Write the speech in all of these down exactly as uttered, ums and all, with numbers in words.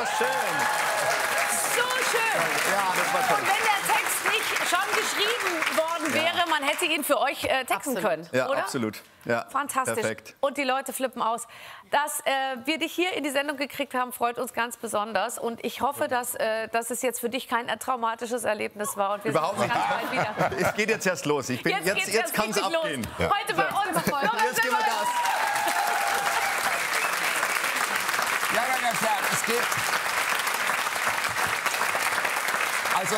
war schön. So schön. Ja, das war toll. Und wenn der Text nicht schon geschrieben worden wäre, man hätte ihn für euch äh, texten Absolut. können, Ja, oder? absolut. Ja, Fantastisch. perfekt. Und die Leute flippen aus. Dass äh, wir dich hier in die Sendung gekriegt haben, freut uns ganz besonders. Und ich hoffe, dass, äh, dass es jetzt für dich kein traumatisches Erlebnis war. Und wir Überhaupt sehen uns nicht. ganz bald wieder. Es geht jetzt erst los. Ich bin, jetzt Jetzt jetzt, geht's jetzt kann es richtig los. abgehen. Heute bei uns. Jetzt geben wir Gas. Ja, meine Herren, es geht. Also,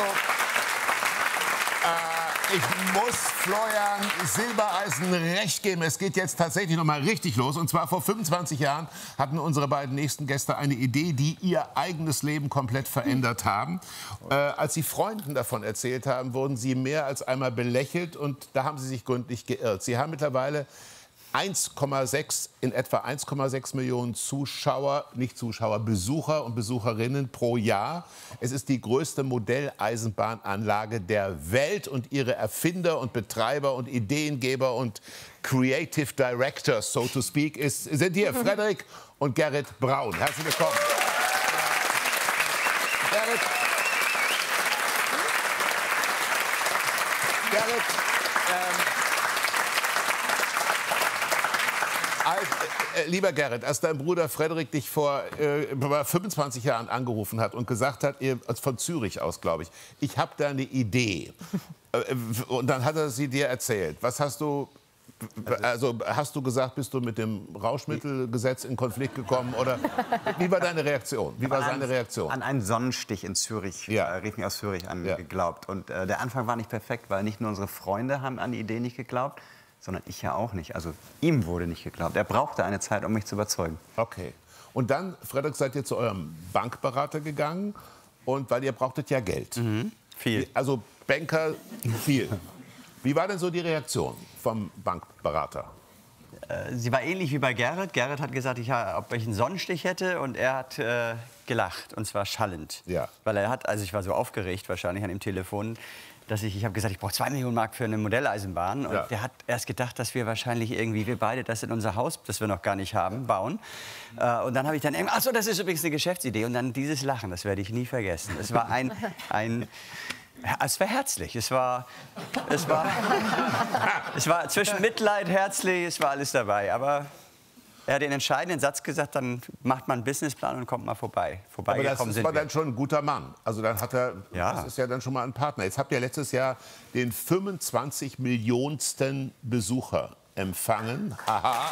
äh, ich muss Florian Silbereisen recht geben. Es geht jetzt tatsächlich noch mal richtig los. Und zwar vor fünfundzwanzig Jahren hatten unsere beiden nächsten Gäste eine Idee, die ihr eigenes Leben komplett verändert haben. Äh, als sie Freunden davon erzählt haben, wurden sie mehr als einmal belächelt. Und da haben sie sich gründlich geirrt. Sie haben mittlerweile eins Komma sechs, in etwa eins Komma sechs Millionen Zuschauer, nicht Zuschauer, Besucher und Besucherinnen pro Jahr. Es ist die größte Modelleisenbahnanlage der Welt und ihre Erfinder und Betreiber und Ideengeber und Creative Directors, so to speak, ist, sind hier Frederik und Gerrit Braun. Herzlich willkommen. Gerrit. Gerrit. Ähm, Als, äh, lieber Gerrit, als dein Bruder Frederik dich vor äh, fünfundzwanzig Jahren angerufen hat und gesagt hat, ihr, von Zürich aus, glaube ich, ich habe da eine Idee. äh, und dann hat er sie dir erzählt. Was hast du, also hast du gesagt, bist du mit dem Rauschmittelgesetz in Konflikt gekommen? Oder wie war deine Reaktion? Wie war seine Reaktion? An einen Sonnenstich in Zürich, Ja. äh, rief mich aus Zürich an, Ja. geglaubt. Und äh, der Anfang war nicht perfekt, weil nicht nur unsere Freunde haben an die Idee nicht geglaubt, sondern ich ja auch nicht. Also ihm wurde nicht geglaubt. Er brauchte eine Zeit, um mich zu überzeugen. Okay. Und dann, Frederik, seid ihr zu eurem Bankberater gegangen, und weil ihr brauchtet ja Geld. Mhm. Viel. Also Banker, viel. Wie war denn so die Reaktion vom Bankberater? Äh, sie war ähnlich wie bei Gerrit. Gerrit hat gesagt, ich, ob ich einen Sonnenstich hätte, und er hat äh, gelacht, und zwar schallend. Ja. Weil er hat, also ich war so aufgeregt wahrscheinlich an dem Telefon, dass ich, ich habe gesagt, ich brauche zwei Millionen Mark für eine Modelleisenbahn. Und Ja. der hat erst gedacht, dass wir wahrscheinlich irgendwie, wir beide das in unser Haus, das wir noch gar nicht haben, bauen. Äh, und dann habe ich dann, ach so, das ist übrigens eine Geschäftsidee. Und dann dieses Lachen, das werde ich nie vergessen. Es war ein, ein ja, es war herzlich. Es war, es war, es war zwischen Mitleid, herzlich, es war alles dabei. Aber er hat den entscheidenden Satz gesagt, dann macht man einen Businessplan und kommt mal vorbei. Aber das Vorbeigekommen ist, sind war wir. dann schon ein guter Mann. Also dann hat er, Ja. das ist ja dann schon mal ein Partner. Jetzt habt ihr letztes Jahr den fünfundzwanzig Millionensten Besucher empfangen. Haha.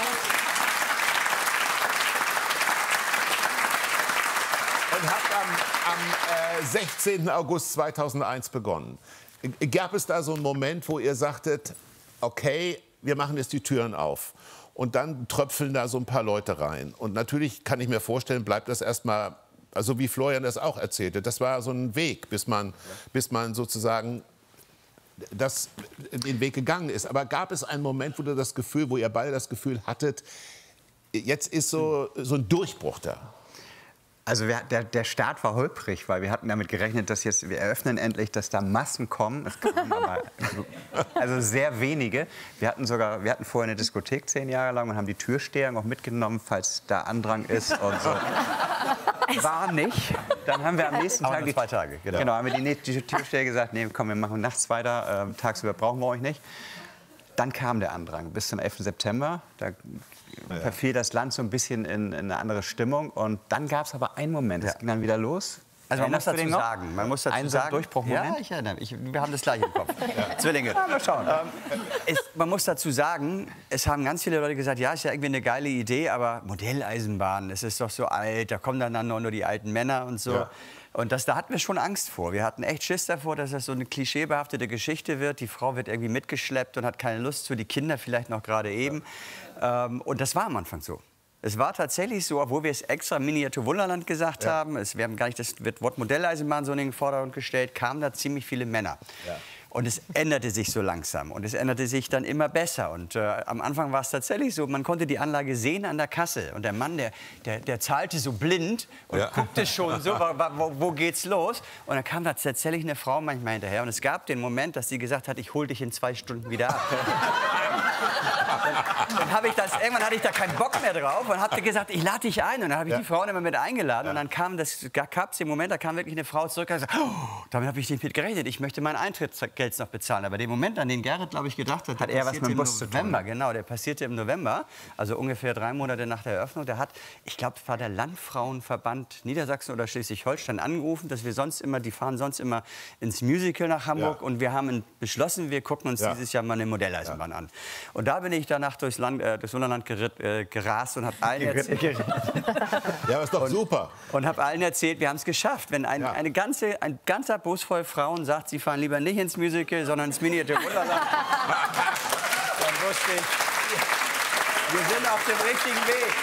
Und habt am, am äh, sechzehnten August zweitausendeins begonnen. G- Gab es da so einen Moment, wo ihr sagtet, okay, wir machen jetzt die Türen auf? Und dann tröpfeln da so ein paar Leute rein. Und natürlich kann ich mir vorstellen, bleibt das erstmal, also wie Florian das auch erzählte, das war so ein Weg, bis man, bis man sozusagen das, den Weg gegangen ist. Aber gab es einen Moment, wo du das Gefühl, wo ihr beide das Gefühl hattet, jetzt ist so, so ein Durchbruch da? Also wir, der, der Start war holprig, weil wir hatten damit gerechnet, dass jetzt, wir eröffnen endlich, dass da Massen kommen. Es kamen aber also sehr wenige. Wir hatten sogar, wir hatten vorher eine Diskothek zehn Jahre lang und haben die Türsteher noch mitgenommen, falls da Andrang ist und so. War nicht. Dann haben wir am nächsten Aber Tag nur zwei Tage, genau. genau, haben wir die, die Türsteher gesagt, nee, komm, wir machen nachts weiter, äh, tagsüber brauchen wir euch nicht. Dann kam der Andrang bis zum elften September. Da verfiel das Land so ein bisschen in, in eine andere Stimmung. Und dann gab es aber einen Moment, es Ja. ging dann wieder los. Also man muss Erinnerst du dazu den noch? sagen, man muss dazu Einen so sagen, Durchbruchmoment? Ja, ich erinnere mich. Wir haben das gleiche im Kopf. Zwillinge. Ja, mal schauen. Ähm, es, man muss dazu sagen, es haben ganz viele Leute gesagt, ja, ist ja irgendwie eine geile Idee, aber Modelleisenbahn, das ist doch so alt, da kommen dann, dann nur die alten Männer und so. Ja. Und das, da hatten wir schon Angst vor. Wir hatten echt Schiss davor, dass das so eine klischeebehaftete Geschichte wird. Die Frau wird irgendwie mitgeschleppt und hat keine Lust zu, die Kinder vielleicht noch gerade eben. Ähm, und das war am Anfang so. Es war tatsächlich so, obwohl wir es extra Miniatur Wunderland gesagt Ja. haben, es, wir haben gar nicht das Wort Modelleisenbahn so in den Vordergrund gestellt, kamen da ziemlich viele Männer. Ja. Und es änderte sich so langsam und es änderte sich dann immer besser. Und äh, am Anfang war es tatsächlich so, man konnte die Anlage sehen an der Kasse. Und der Mann, der, der, der zahlte so blind und Ja. guckte schon so, wo, wo, wo geht's los? Und dann kam da tatsächlich eine Frau manchmal hinterher. Und es gab den Moment, dass sie gesagt hat, ich hol dich in zwei Stunden wieder ab. dann habe ich das, irgendwann hatte ich da keinen Bock mehr drauf und habe gesagt, ich lade dich ein. Und dann habe ich Ja. die Frauen immer mit eingeladen. Ja. Und dann kam das, gab es den Moment, da kam wirklich eine Frau zurück und gesagt, oh, damit habe ich nicht mit gerechnet. Ich möchte mein Eintrittsgeld noch bezahlen. Aber den Moment, an den Gerrit, glaube ich, gedacht hat, Hat eher was passierte mit dem im Bus zu tun, November, ne? genau, der passierte im November, also ungefähr drei Monate nach der Eröffnung. Der hat, ich glaube, es war der Landfrauenverband Niedersachsen oder Schleswig-Holstein angerufen, dass wir sonst immer, die fahren sonst immer ins Musical nach Hamburg Ja. und wir haben beschlossen, wir gucken uns Ja. dieses Jahr mal eine Modelleisenbahn an. Und da bin ich danach durchs, Land, äh, durchs Wunderland geritt, äh, gerast und habe allen erzählt, Ja, aber ist doch super. und habe allen erzählt, wir haben es geschafft. Wenn ein, Ja. eine ganze, ein ganzer Bus voll Frauen sagt, sie fahren lieber nicht ins Musical, sondern ins Miniatur Wunderland, dann wusste ich, wir sind auf dem richtigen Weg.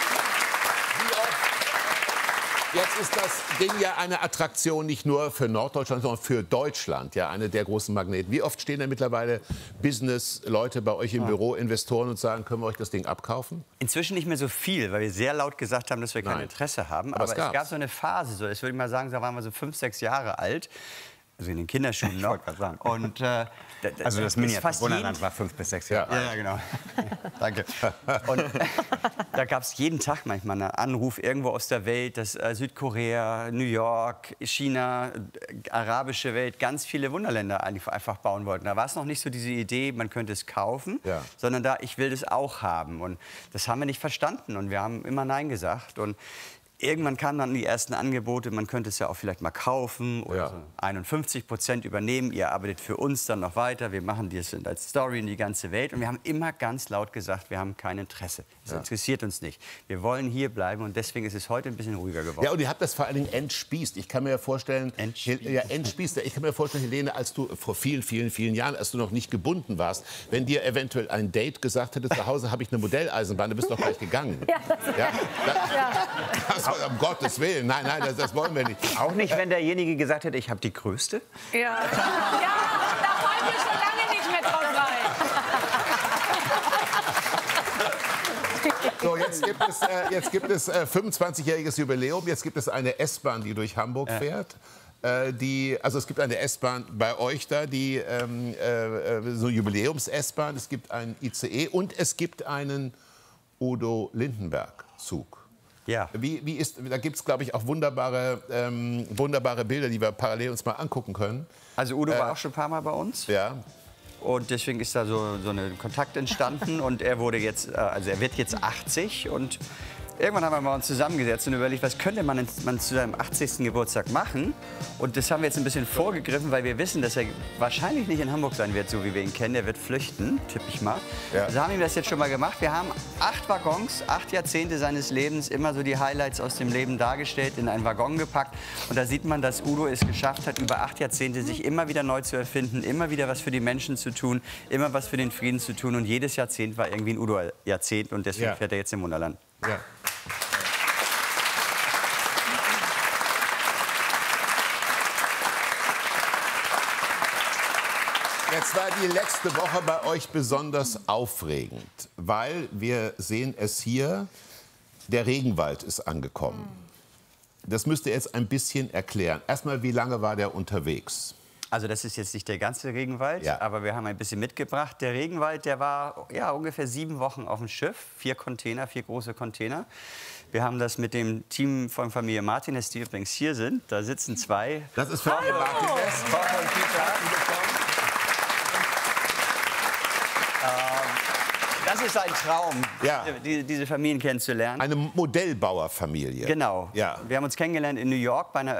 Jetzt ist das Ding ja eine Attraktion nicht nur für Norddeutschland, sondern für Deutschland. Ja, eine der großen Magneten. Wie oft stehen da mittlerweile Business-Leute bei euch im Büro, Investoren und sagen, können wir euch das Ding abkaufen? Inzwischen nicht mehr so viel, weil wir sehr laut gesagt haben, dass wir kein Nein. Interesse haben. Aber Aber, es es, gab's. gab so eine Phase, so, das würde ich mal sagen, da waren wir so fünf, sechs Jahre alt. Also in den Kinderschuhen noch. wollte gerade sagen. Und, äh, da- da- Also das ist Miniatur fast Wunderland jeden- war fünf bis sechs Jahre Ja. alt. Ja, ja, genau. Danke. Und da gab es jeden Tag manchmal einen Anruf irgendwo aus der Welt, dass äh, Südkorea, New York, China, äh, arabische Welt, ganz viele Wunderländer eigentlich einfach bauen wollten. Da war es noch nicht so diese Idee, man könnte es kaufen, Ja. sondern da, ich will das auch haben. Und das haben wir nicht verstanden und wir haben immer Nein gesagt. Und irgendwann kamen dann die ersten Angebote, man könnte es ja auch vielleicht mal kaufen oder Ja. so einundfünfzig Prozent übernehmen. Ihr arbeitet für uns dann noch weiter. Wir machen das als Story in die ganze Welt. Und wir haben immer ganz laut gesagt, wir haben kein Interesse. Es interessiert uns nicht. Wir wollen hier bleiben und deswegen ist es heute ein bisschen ruhiger geworden. Ja, und ihr habt das vor allen Dingen entspießt. Ich kann mir ja vorstellen, Entspießt. Hel- ja, entspießt. Ich kann mir vorstellen, Helene, als du vor vielen, vielen, vielen Jahren, als du noch nicht gebunden warst, wenn dir eventuell ein Date gesagt hätte, zu Hause habe ich eine Modelleisenbahn, du bist doch gleich gegangen. Ja, das, das, um Gottes Willen. Nein, nein, das, das wollen wir nicht. Auch nicht, wenn derjenige gesagt hätte, ich habe die größte? Ja, ja, da fallen wir schon lange nicht mehr drauf rein. So, jetzt gibt es, äh, jetzt gibt es äh, fünfundzwanzigjähriges Jubiläum. Jetzt gibt es eine S-Bahn, die durch Hamburg fährt. Äh, die, also es gibt eine S-Bahn bei euch da, die ähm, äh, so Jubiläums-S-Bahn. Es gibt einen I C E und es gibt einen Udo Lindenberg-Zug. Ja. Wie, wie ist, da gibt es, glaube ich, auch wunderbare, ähm, wunderbare Bilder, die wir parallel uns mal angucken können. Also Udo war auch schon ein paar Mal bei uns. Ja. Und deswegen ist da so, so ein Kontakt entstanden. Und er wurde jetzt, äh, also er wird jetzt achtzig. Und irgendwann haben wir mal uns zusammengesetzt und überlegt, was könnte man, in, man zu seinem achtzigsten Geburtstag machen. Und das haben wir jetzt ein bisschen vorgegriffen, weil wir wissen, dass er wahrscheinlich nicht in Hamburg sein wird, so wie wir ihn kennen. Er wird flüchten, tippe ich mal. Ja. Also haben wir das jetzt schon mal gemacht. Wir haben acht Waggons, acht Jahrzehnte seines Lebens, immer so die Highlights aus dem Leben dargestellt, in einen Waggon gepackt. Und da sieht man, dass Udo es geschafft hat, über acht Jahrzehnte sich immer wieder neu zu erfinden, immer wieder was für die Menschen zu tun, immer was für den Frieden zu tun. Und jedes Jahrzehnt war irgendwie ein Udo-Jahrzehnt. Und deswegen Ja. fährt er jetzt im Wunderland. Ja. Jetzt war die letzte Woche bei euch besonders aufregend, weil wir sehen es hier, der Regenwald ist angekommen. Das müsst ihr jetzt ein bisschen erklären. Erstmal, wie lange war der unterwegs? Also das ist jetzt nicht der ganze Regenwald, Ja. aber wir haben ein bisschen mitgebracht. Der Regenwald, der war ja, ungefähr sieben Wochen auf dem Schiff. Vier Container, vier große Container. Wir haben das mit dem Team von Familie Martinez, die übrigens hier sind. Da sitzen zwei. Das ist Familie Martinez. Jorge und Peter. Das ist ein Traum, Ja. die, diese Familien kennenzulernen. Eine Modellbauerfamilie. Genau. Ja. Wir haben uns kennengelernt in New York bei einer